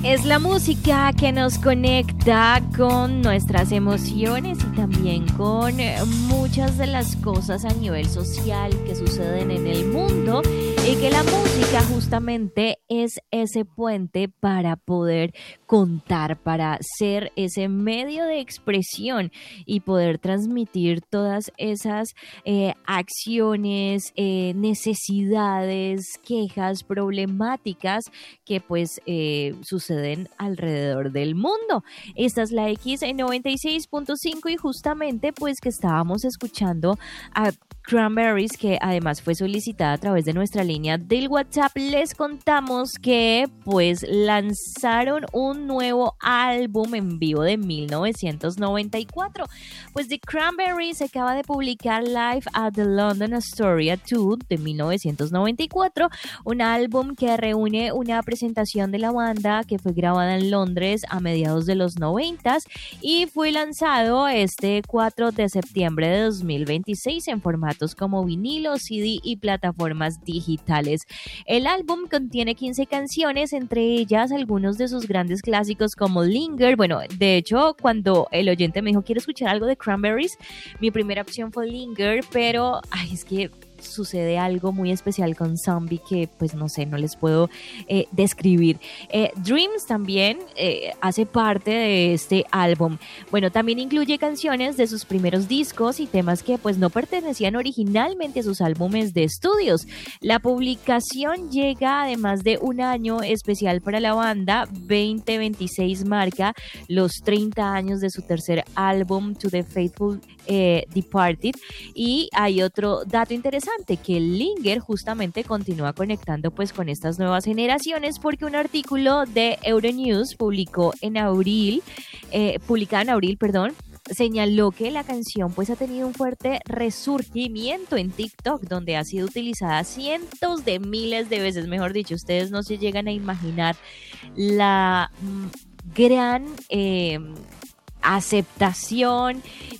Es la música que nos conecta con nuestras emociones y también con muchas de las cosas a nivel social que suceden en el mundo, y que la música justamente es ese puente para poder contar, para ser ese medio de expresión y poder transmitir todas esas acciones, necesidades, quejas, problemáticas que pues suceden alrededor del mundo. Esta es la X en 96.5 y justamente pues que estábamos escuchando a Cranberries, que además fue solicitada a través de nuestra línea del WhatsApp. Les contamos que pues lanzaron un nuevo álbum en vivo de 1994. Pues The Cranberries acaba de publicar Live at the London Astoria 2 de 1994, un álbum que reúne una presentación de la banda que fue grabada en Londres a mediados de los 90 y fue lanzado este 4 de septiembre de 2026 en formatos como vinilo, CD y plataformas digitales. El álbum contiene 15 canciones, entre ellas algunos de sus grandes clásicos como Linger. Bueno, de hecho, cuando el oyente me dijo quiero escuchar algo de Cranberries, mi primera opción fue Linger, pero es que sucede algo muy especial con Zombie que pues no sé, no les puedo describir. Dreams también hace parte de este álbum. Bueno, también incluye canciones de sus primeros discos y temas que pues no pertenecían originalmente a sus álbumes de estudios. La publicación llega además de un año especial para la banda. 2026 marca los 30 años de su tercer álbum To the Faithful Departed, y hay otro dato interesante, que Linger justamente continúa conectando pues con estas nuevas generaciones, porque un artículo de Euronews publicado en abril, señaló que la canción pues ha tenido un fuerte resurgimiento en TikTok, donde ha sido utilizada cientos de miles de veces. Mejor dicho, ustedes no se llegan a imaginar la gran aceptación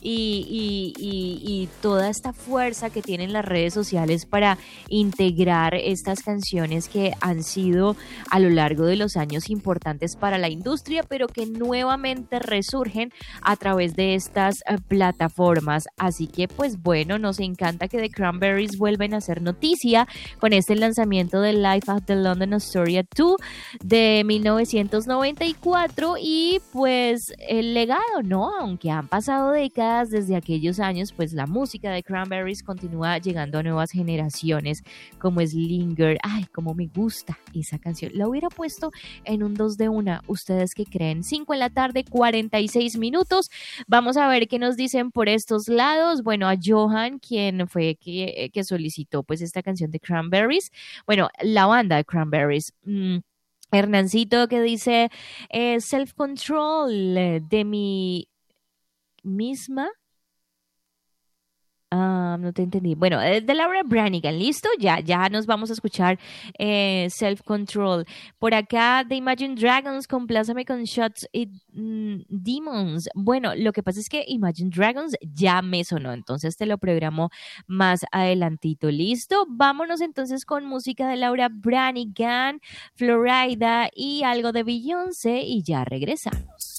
y toda esta fuerza que tienen las redes sociales para integrar estas canciones que han sido a lo largo de los años importantes para la industria, pero que nuevamente resurgen a través de estas plataformas. Así que pues bueno, nos encanta que The Cranberries vuelven a hacer noticia con este lanzamiento de Live at the London Astoria 2 de 1994, y pues el legado, ¿no? Aunque han pasado décadas desde aquellos años, pues la música de Cranberries continúa llegando a nuevas generaciones, como es Linger. Ay, cómo me gusta esa canción. La hubiera puesto en un 2 de 1. ¿Ustedes qué creen? 5 de la tarde, 46 minutos. Vamos a ver qué nos dicen por estos lados. Bueno, a Johan, quien fue que solicitó pues esta canción de Cranberries. Bueno, la banda de Cranberries. Hernancito, que dice Self Control de mi misma. No te entendí. Bueno, de Laura Branigan, ¿listo? Ya nos vamos a escuchar Self Control. Por acá, de Imagine Dragons, Complázame con Shots y Demons. Bueno, lo que pasa es que Imagine Dragons ya me sonó, entonces te lo programo más adelantito, ¿listo? Vámonos entonces con música de Laura Branigan, Florida y algo de Beyoncé, y ya regresamos.